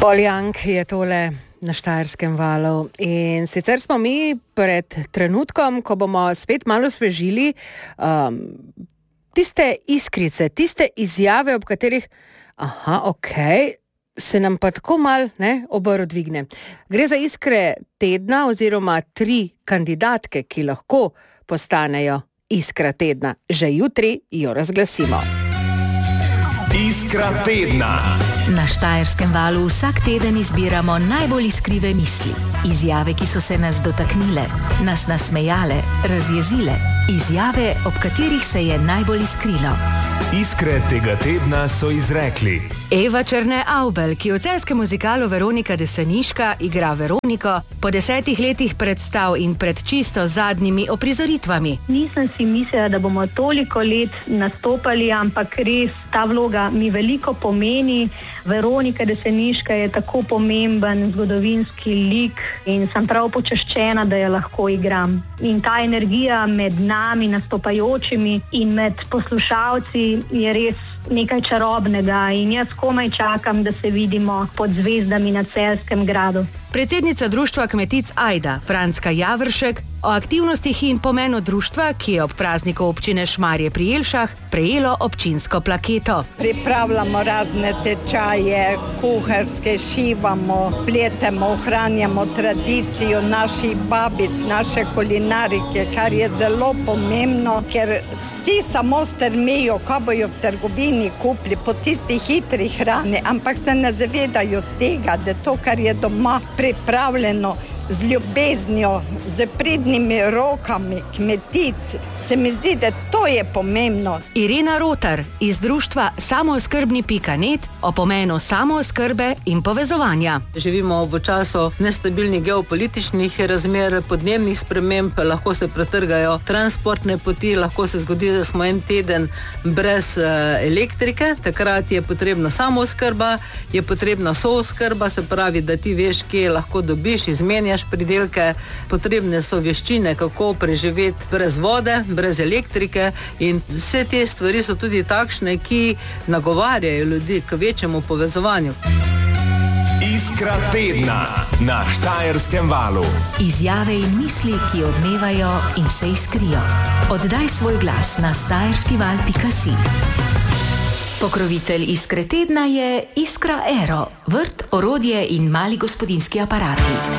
Poljank je tole na Štajerskem valu in sicer smo mi pred trenutkom, ko bomo spet malo osvežili tiste iskrice, tiste izjave, ob katerih se nam pa tako mal obrv dvigne. Gre za iskre tedna oziroma 3 kandidatke, ki lahko postanejo iskra tedna. Že jutri jo razglasimo. Iskra tedna. Na Štajerskem valu vsak teden izbiramo najbolj iskrive misli. Izjave, ki so se nas dotaknile, nas nasmejale, razjezile. Izjave, ob katerih se je najbolj iskrilo. Iskre tega tedna so izrekli Eva Černe-Avbelj, ki v celjskem muzikalu Veronika Deseniška igra Veroniko, po 10 letih predstav in pred čisto zadnjimi oprizoritvami. Nisem si mislila, da bomo toliko let nastopali, ampak res ta vloga mi veliko pomeni. Veronika Deseniška je tako pomemben zgodovinski lik in sem prav počaščena, da jo lahko igram. In ta energija med nami, nastopajočimi in med poslušalci je res nekaj čarobnega in jaz komaj čakam, da se vidimo pod zvezdami na Celjskem gradu. Predsednica društva kmetic Ajda, Franska Javršek, o aktivnostih in pomenu društva, ki je ob prazniku občine Šmarje pri Jelšah prejelo občinsko plaketo. Pripravljamo razne tečaje, kuharske, šivamo, pletemo, ohranjamo tradicijo naših babic, naše kulinarike, kar je zelo pomembno, ker vsi samo strmijo, ko bojo v trgovini kupili po tisti hitri hrani, ampak se ne zavedajo tega, da to, kar je doma pripravljeno z ljubeznijo, z pridnimi rokami kmetic, se mi zdi, da to je pomembno. Irena Rotar iz društva samooskrbni.net o pomenu samooskrbe in povezovanja. Živimo v času nestabilnih geopolitičnih razmer, podnebnih sprememb, lahko se pretrgajo transportne poti, lahko se zgodi, da smo en teden brez elektrike, takrat je potrebna samooskrba, je potrebna sooskrba, se pravi, da ti veš, kje lahko dobiš, izmenjaš pridelke, potrebne so veščine, kako preživeti brez vode, brez elektrike in vse te stvari so tudi takšne, ki nagovarjajo ljudi k večjemu povezovanju. Iskra tedna na Štajerskem valu. Izjave in misli, ki odmevajo in se iskrijo. Oddaj svoj glas na štajerskival.si. Pokrovitelj Iskre tedna je Iskra Aero, vrt, orodje in mali gospodinjski aparati.